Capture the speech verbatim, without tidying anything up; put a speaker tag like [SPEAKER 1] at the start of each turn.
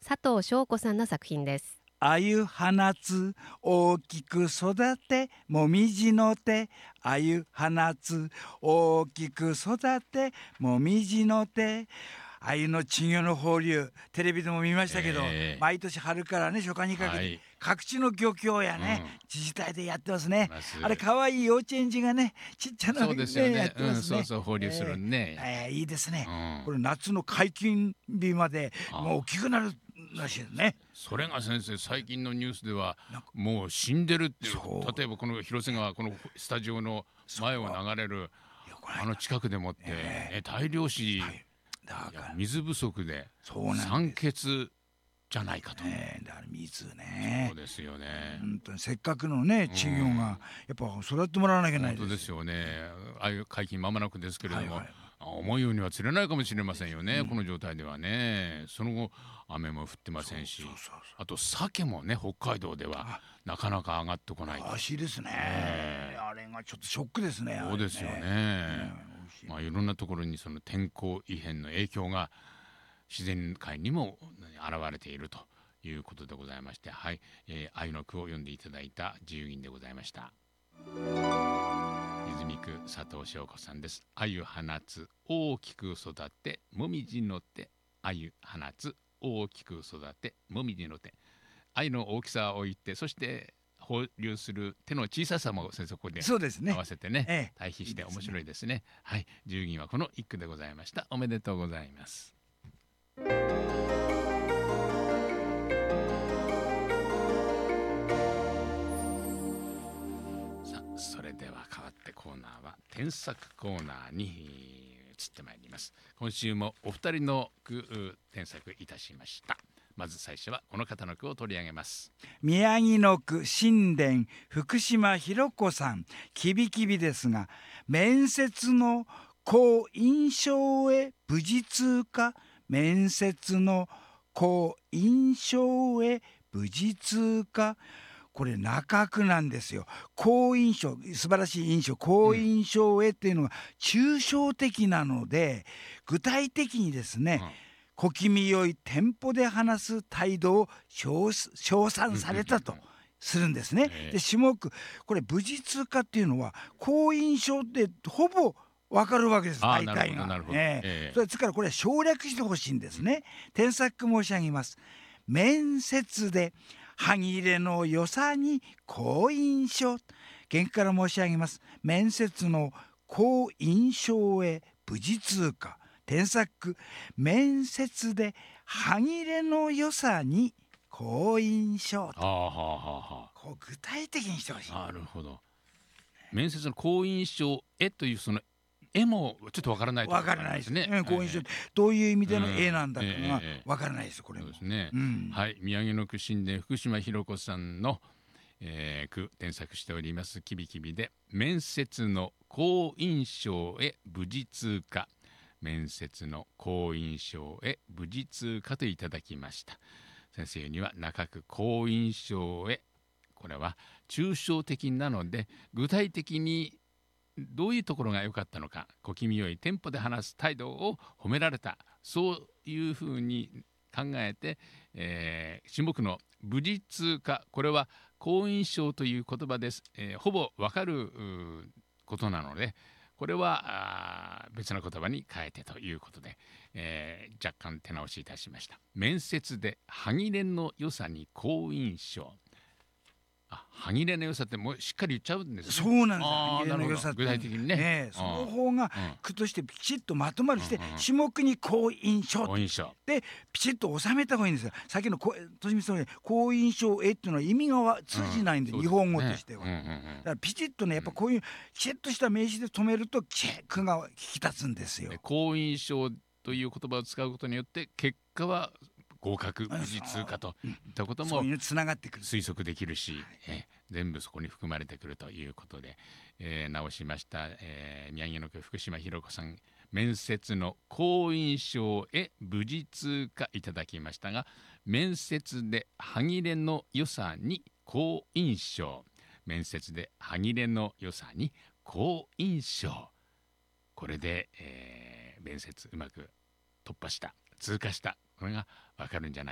[SPEAKER 1] 佐藤翔子さんの作品です。
[SPEAKER 2] 鮎放つ大きく育てもみじの手、鮎放つ大きく育てもみじの手。鮎の稚魚の放流、テレビでも見ましたけど、
[SPEAKER 3] えー
[SPEAKER 2] 毎年春からね初夏にかけて、
[SPEAKER 3] はい
[SPEAKER 2] 各地の漁協やね、
[SPEAKER 3] うん
[SPEAKER 2] 自治体でやってますね。
[SPEAKER 3] ます
[SPEAKER 2] あれ可愛い幼稚園児がねちっちゃな
[SPEAKER 3] そうですよね
[SPEAKER 2] やってますね。
[SPEAKER 3] うん、そうそう放流するね、
[SPEAKER 2] えーえーいいですね、
[SPEAKER 3] うん
[SPEAKER 2] これ夏の解禁日まで
[SPEAKER 3] あ
[SPEAKER 2] もう大きくなるらしいですね。
[SPEAKER 3] それが先生最近のニュースでは
[SPEAKER 2] なんか
[SPEAKER 3] もう死んでるっていう
[SPEAKER 2] そう
[SPEAKER 3] 例えばこの広瀬川このスタジオの前を流れる
[SPEAKER 2] いやこれ
[SPEAKER 3] あの近くでもって、
[SPEAKER 2] え
[SPEAKER 3] ね、大量死、
[SPEAKER 2] はいだ
[SPEAKER 3] いや
[SPEAKER 2] から
[SPEAKER 3] 水不足で
[SPEAKER 2] そうなんです
[SPEAKER 3] 酸欠じゃないかと、
[SPEAKER 2] ね、だから水ね
[SPEAKER 3] そうですよね、
[SPEAKER 2] 本当にせっかくのね稚魚がやっぱ育ってもらわなきゃいけない
[SPEAKER 3] 本当ですよね。ああいう解禁まもなくですけれども、
[SPEAKER 2] はいはい
[SPEAKER 3] 思うようには釣れないかもしれませんよね、この状態ではね。その後雨も降ってませんし、
[SPEAKER 2] そうそうそう
[SPEAKER 3] あと鮭もね北海道ではなかなか上がってこないと。
[SPEAKER 2] らしいですね、
[SPEAKER 3] え
[SPEAKER 2] あれがちょっとショックですね。
[SPEAKER 3] そうですよね。
[SPEAKER 2] あれね美味しい
[SPEAKER 3] まあいろんなところにその天候異変の影響が自然界にも現れているということでございまして、はい、えー、愛の句を読んでいただいた自由吟でございました。泉区佐藤翔子さんです。鮎放つ大きく育てもみじの手、鮎放つ大きく育てもみじの手。鮎の大きさを置いて、そして放流する手の小ささも先生ここで
[SPEAKER 2] そうですね
[SPEAKER 3] 合わせてね、
[SPEAKER 2] ええ
[SPEAKER 3] 対比して面白いですね。はい、自由吟はこの一句でございました。おめでとうございます。さあそれでは変わってコーナーは添削コーナーに移ってまいります。今週もお二人の句添削いたしました。まず最初はこの方の句を取り上げます。
[SPEAKER 2] 宮城野区新田福島ひろ子さん、きびきびですが、面接の好印象へ無事通過、面接の好印象へ無事通過。これ中区なんですよ。好印象、素晴らしい印象、好印象へっていうのが抽象的なので、具体的にですね、
[SPEAKER 3] うん
[SPEAKER 2] 小気味よいテンポで話す態度を称称賛されたとするんですね。
[SPEAKER 3] ええ
[SPEAKER 2] で下句これ無事通過っていうのは好印象ってほぼわかるわけです。
[SPEAKER 3] あー
[SPEAKER 2] 大体が。
[SPEAKER 3] なるほどなるほど
[SPEAKER 2] ええ
[SPEAKER 3] ええ
[SPEAKER 2] それですからこれは省略してほしいんですね。添削申し上げます。面接で歯切れの良さに好印象。原句から申し上げます。面接の好印象へ無事通過。添削面接で歯切れの良さに好印象と
[SPEAKER 3] はあはあはあは
[SPEAKER 2] こう具体的にしてほしい。
[SPEAKER 3] あなるほど。面接の好印象へというその絵もちょっとわからないとこ
[SPEAKER 2] わ
[SPEAKER 3] ろ
[SPEAKER 2] からないです
[SPEAKER 3] ね。
[SPEAKER 2] ね。好印象
[SPEAKER 3] ええ
[SPEAKER 2] どういう意味での
[SPEAKER 3] うん
[SPEAKER 2] 絵なんだか
[SPEAKER 3] ええ
[SPEAKER 2] が
[SPEAKER 3] ええ
[SPEAKER 2] わからないですこれも
[SPEAKER 3] そうですね。
[SPEAKER 2] うん
[SPEAKER 3] はい宮城野区新田福島ひろ子さんの、えー、句添削しておりますきびきびで面接の好印象へ無事通過、面接の好印象へ無事通過といただきました。先生には中区好印象へ、これは抽象的なので具体的にどういうところが良かったのか、小気味よいテンポで話す態度を褒められた、そういうふうに考えて、えー、下句の無事通過、これは好印象という言葉です、えー、ほぼわかることなのでこれは別な言葉に変えてということで、えー、若干手直しいたしました。面接で歯切れの良さに好印象。あ、歯切れの良さってもうしっかり言っちゃうんですね。
[SPEAKER 2] そうなんですよ。
[SPEAKER 3] あー
[SPEAKER 2] 歯切れの良さって
[SPEAKER 3] 具体的にね、
[SPEAKER 2] ええその方が
[SPEAKER 3] うん
[SPEAKER 2] 句としてピチッとまとまるして、
[SPEAKER 3] うんうんうん
[SPEAKER 2] 下句に好印象
[SPEAKER 3] 好印象。
[SPEAKER 2] でピチッと収めた方がいいんですよ。さっきのことしみさんの好印象へっていうのは意味がわ通じないんで、
[SPEAKER 3] うん
[SPEAKER 2] 日本語としては、
[SPEAKER 3] そうですねうんうんうん
[SPEAKER 2] だからピチッとねやっぱこういうきちっとした名詞で止めるとき句が引き立つんですよ
[SPEAKER 3] で。好印象という言葉を使うことによって結果は合格無事通過といったことも
[SPEAKER 2] そういうのつながってくる。
[SPEAKER 3] 推測できるし、え全部そこに含まれてくるということで、えー直しました、えー宮城野区福島ひろ子さん、面接の好印象へ無事通過いただきましたが、面接で歯切れの良さに好印象、面接で歯切れの良さに好印象、これで、えー面接うまく突破した通過した、これがわかるんじゃない